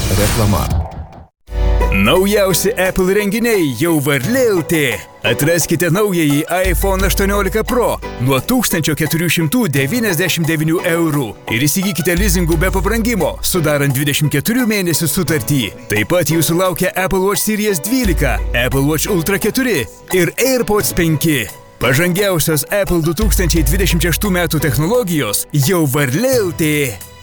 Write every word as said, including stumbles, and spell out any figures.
Reklama. Naujausi Apple renginiai jau Varlė L T. Atraskite naująjį iPhone aštuoniolika Pro nuo tūkstančio keturių šimtų devyniasdešimt devynių eurų ir įsigykite lizingų be pabrangimo, sudarant dvidešimt keturių mėnesių sutartį. Taip pat jūsų laukia Apple Watch Series dvylika, Apple Watch Ultra keturi ir AirPods penki. Pažangiausios Apple du tūkstančiai dvidešimt šeštų metų technologijos jau Varlė L T.